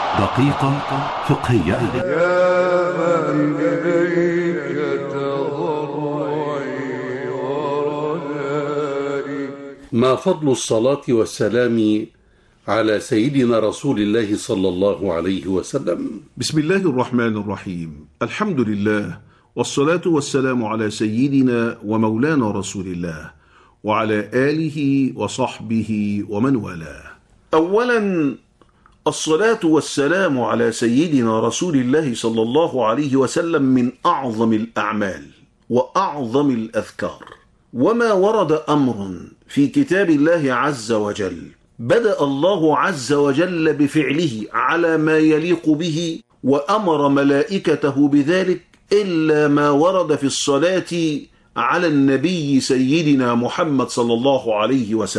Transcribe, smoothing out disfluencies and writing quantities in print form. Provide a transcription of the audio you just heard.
دقيقة فقهية. يا من إليك تضرعي ورجائي. ما فضل الصلاة والسلام على سيدنا رسول الله صلى الله عليه وسلم؟ بسم الله الرحمن الرحيم. الحمد لله، والصلاة والسلام على سيدنا ومولانا رسول الله وعلى آله وصحبه ومن والاه. أولا، الصلاة والسلام على سيدنا رسول الله صلى الله عليه وسلم من أعظم الأعمال وأعظم الأذكار، وما ورد أمر في كتاب الله عز وجل بدأ الله عز وجل بفعله على ما يليق به وأمر ملائكته بذلك إلا ما ورد في الصلاة على النبي سيدنا محمد صلى الله عليه وسلم.